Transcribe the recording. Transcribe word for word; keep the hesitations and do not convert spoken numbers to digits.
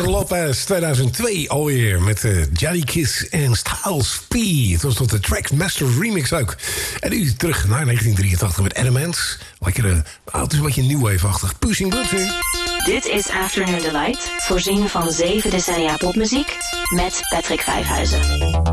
Lopez, tweeduizend twee alweer. Met uh, Jadakiss en Styles P. Het was tot de Trackmaster remix ook. En nu terug naar negentien drieëntachtig met Elements. Lekkere, oh, het is een beetje new wave-achtig. Pushing Button. Dit is Afternoon Delight, voorzien van zeven decennia popmuziek met Patrick Vijfhuizen.